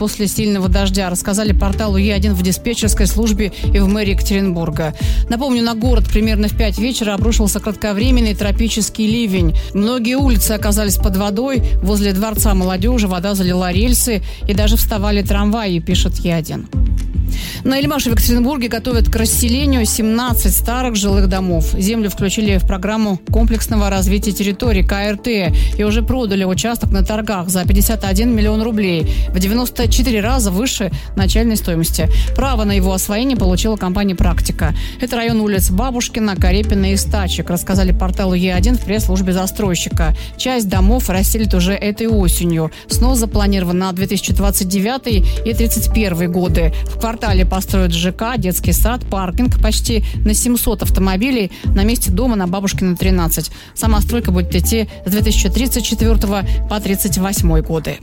после сильного дождя, рассказали порталу Е1 в диспетчерской службе и в мэрии Екатеринбурга. Напомню, на город примерно в 5 вечера обрушился кратковременный тропический ливень. Многие улицы оказались под водой. Возле Дворца молодежи вода залила рельсы и даже вставали трамваи, пишет Е1. На Эльмаше в Екатеринбурге готовят к расселению 17 старых жилых домов. Землю включили в программу комплексного развития территорий КРТ и уже продали участок на торгах за 51 миллион рублей, в 94 раза выше начальной стоимости. Право на его освоение получила компания «Практика». Это район улиц Бабушкина, Карепина и Стачек, рассказали порталу Е1 в пресс-службе застройщика. Часть домов расселят уже этой осенью. Снос запланирован на 2029 и 2031 годы. В квартале построят ЖК, детский сад, паркинг почти на 700 автомобилей на месте дома на Бабушкина, 13. Сама стройка будет идти с 2034 по 1938 годы.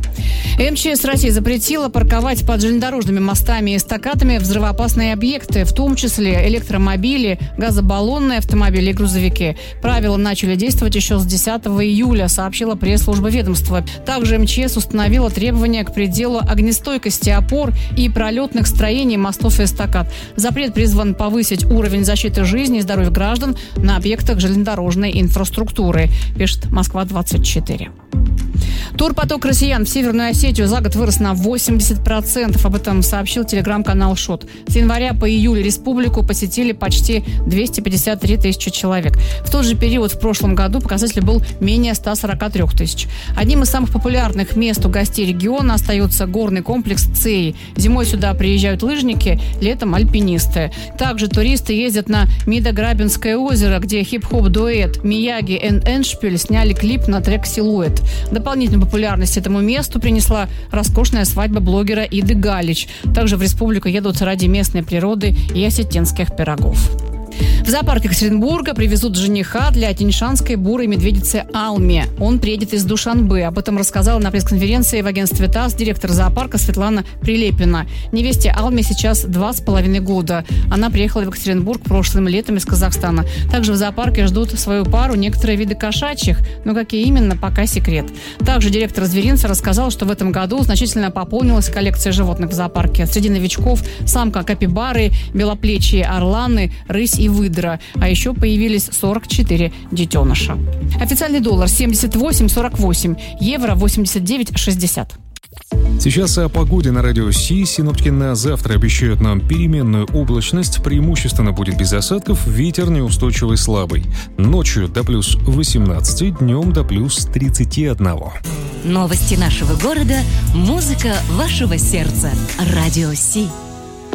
МЧС России запретила парковать под железнодорожными мостами и эстакадами взрывоопасные объекты, в том числе электромобили, газобаллонные автомобили и грузовики. Правила начали действовать еще с 10 июля, сообщила пресс-служба ведомства. Также МЧС установила требования к пределу огнестойкости опор и пролетных строений мостов и эстакад. Запрет призван повысить уровень защиты жизни и здоровья граждан на объектах железнодорожной инфраструктуры, пишет Москва-24. Турпоток россиян в Северную Осетию за год вырос на 80%. Об этом сообщил телеграм-канал ШОТ. С января по июль республику посетили почти 253 тысячи человек. В тот же период в прошлом году показатель был менее 143 тысяч. Одним из самых популярных мест у гостей региона остается горный комплекс Цей. Зимой сюда приезжают лыжники, летом альпинисты. Также туристы ездят на Мидограбинское озеро, где хип-хоп-дуэт Мияги и Эншпиль сняли клип на трек «Силуэт». Дополнительную популярность этому месту принесла роскошная свадьба блогера Иды Галич. Также в республику едут ради местной природы и осетинских пирогов. В зоопарк Екатеринбурга привезут жениха для тяньшанской бурой медведицы Алми. Он приедет из Душанбе. Об этом рассказала на пресс-конференции в агентстве ТАСС директор зоопарка Светлана Прилепина. Невесте Алме сейчас 2,5 года. Она приехала в Екатеринбург прошлым летом из Казахстана. Также в зоопарке ждут свою пару некоторые виды кошачьих, но какие именно, пока секрет. Также директор зверинца рассказал, что в этом году значительно пополнилась коллекция животных в зоопарке. Среди новичков самка капибары, белоплечие орланы, рысь и выдра. А еще появились 44 детеныша. Официальный доллар 78,48, евро 89,60. Сейчас о погоде на радио Си. Синоптики на завтра обещают нам переменную облачность. Преимущественно будет без осадков, ветер неустойчивый слабый. Ночью до плюс 18, днем до плюс 31. Новости нашего города, музыка вашего сердца. Радио Си.